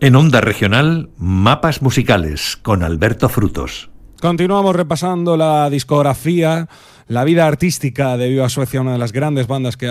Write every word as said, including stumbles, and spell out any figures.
En Onda Regional, Mapas Musicales, con Alberto Frutos. Continuamos repasando la discografía, la vida artística de Viva Suecia, una de las grandes bandas que